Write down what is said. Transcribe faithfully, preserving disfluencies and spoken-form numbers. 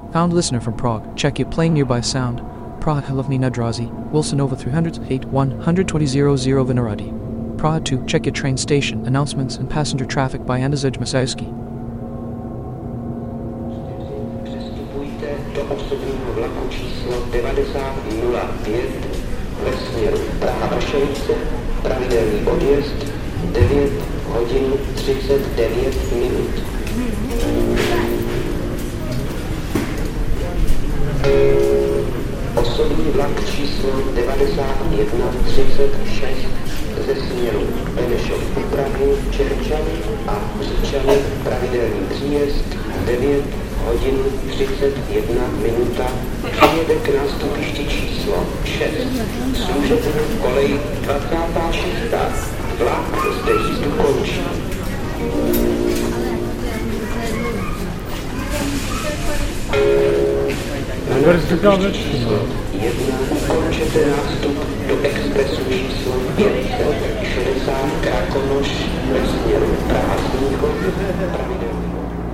Found listener from Prague. Czechia playing nearby sound. Praha Hlavní nádraží. Wilsonova three oh eight one one twenty zero zero Vinohrady. Praha to Czechia train station. Announcements and passenger traffic by Andrzej Masajewski. Přestupujte do osobního vlaku číslo devadesát nula pět ve směru Praha-Vršovice, pravidelný odjezd devět hodin třicet devět minut. Osobní vlak číslo devadesát jedna třicet šest ze směru Benešov-Prahy, Čerčany a Břičany, pravidelný příjezd devět hodin třicet jedna minuta, přijede k nástupišti číslo šest. Služební kolej dvacátá šestá. Vlak zde jízdu končí. Na nástupišti číslo jedna končete nástup do expresu číslo pět set šedesát Krakonoš ve směru Praha-Smíchov, pravidelný